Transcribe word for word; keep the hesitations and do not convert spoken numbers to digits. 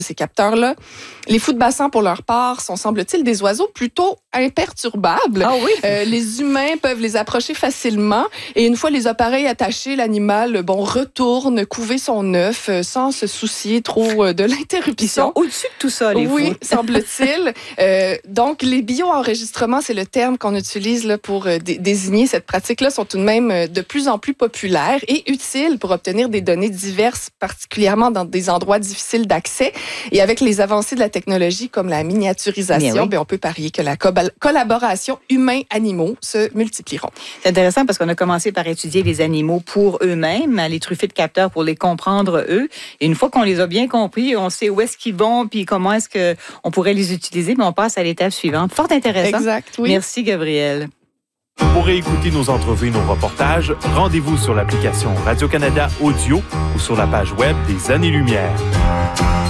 ces capteurs-là. Les fous de bassin, pour leur part, sont, semble-t-il, des oiseaux plutôt imperturbables. Ah oui? Euh, les humains peuvent les approcher facilement et une fois les appareils attachés, l'animal bon, retourne couver son œuf euh, sans se soucier trop euh, de l'interruption. Ils sont au-dessus de tout ça, les Oui, fous. semble-t-il. euh, donc, les bio-enregistrements, c'est le terme qu'on utilise là, pour euh, dé- désigner cette pratique-là, sont tout de même euh, de plus en plus populaires et utiles pour obtenir des données diverses, particulièrement dans des endroits difficiles d'accès. Et avec les avancées de la technologie comme la miniaturisation, Bien oui. bien, on peut parier que la co- collaboration humains-animaux se multiplieront. C'est intéressant parce qu'on a commencé par étudier les animaux pour eux-mêmes, à les truffer de capteurs pour les comprendre eux. Et une fois qu'on les a bien compris, on sait où est-ce qu'ils vont puis comment est-ce qu'on pourrait les utiliser, mais on passe à l'étape suivante. Fort intéressant. Exact, oui. Merci, Gabrielle. Pour écouter nos entrevues, nos reportages, rendez-vous sur l'application Radio-Canada Audio ou sur la page web des Années-Lumière.